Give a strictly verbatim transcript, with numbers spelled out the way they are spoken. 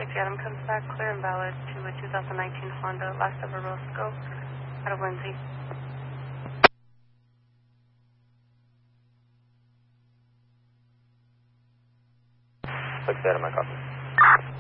safety item comes back clear and valid to a two thousand nineteen Honda Last Ever Roscoe out of Lindsay. Like that in my copy.